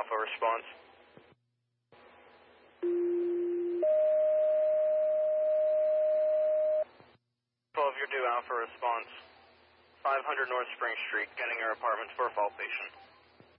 Alpha response. 12, you're due Alpha response. 500 North Spring Street, getting your apartment for a fall patient.